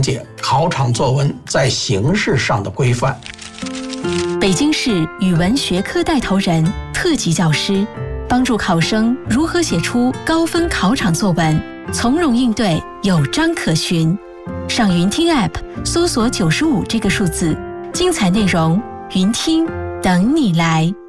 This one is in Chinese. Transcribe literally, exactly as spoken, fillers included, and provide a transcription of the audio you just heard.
解考场作文在形式上的规范。 北京市语文学科带头人、特级教师，帮助考生如何写出高分考场作文，从容应对，有章可循。上云听 App 搜索九十五这个数字，精彩内容云听等你来。